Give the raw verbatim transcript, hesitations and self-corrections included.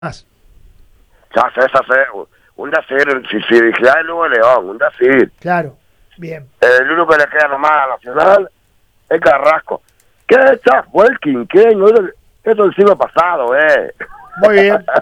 más. Ya sé, ya sé. Un decir, si, si dijera el Lugo León, un decir. Claro, bien. El único que le queda nomás a Nacional es Carrasco. ¿Qué está? Fue el quinqueño. Eso el siglo pasado, eh. Muy bien.